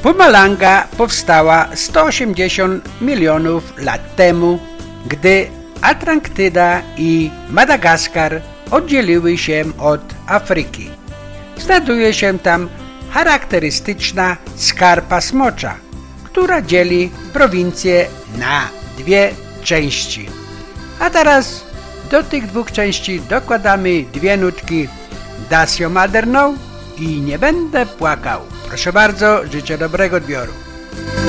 Mpumalanga powstała 180 milionów lat temu, gdy Atlantyda i Madagaskar oddzieliły się od Afryki. Znajduje się tam charakterystyczna skarpa smocza, która dzieli prowincję na dwie części. A teraz do tych dwóch części dokładamy dwie nutki Dasio Maderną i Nie będę płakał. Proszę bardzo, życzę dobrego odbioru.